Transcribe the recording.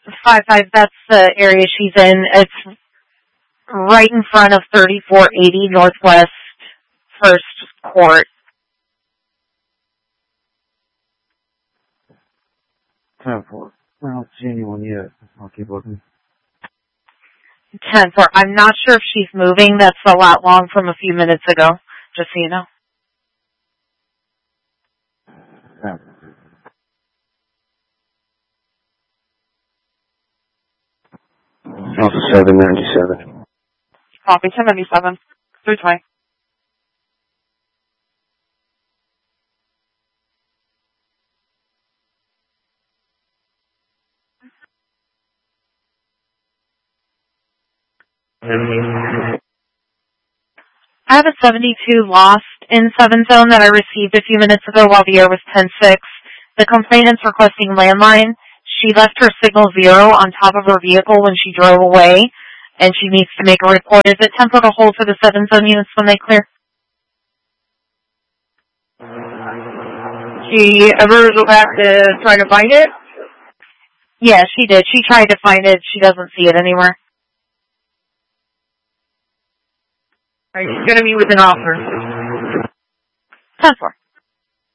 5-5, that's the area she's in. It's right in front of 3480 Northwest 1st Court. 10-4. I don't see anyone yet. I'll keep looking. 10-4. I'm not sure if she's moving. That's a lot long from a few minutes ago, just so you know. Alpha 797. Copy 1097. 320. I have a 72 lost in 7 zone that I received a few minutes ago while the air was 10-6. The complainant's requesting landline. She left her signal 0 on top of her vehicle when she drove away, and she needs to make a report. Is it tempo to hold for the 7 zone units when they clear? She ever go back to try to find it? Yeah, she did. She tried to find it. She doesn't see it anywhere. Are you going to be with an officer? 10-4.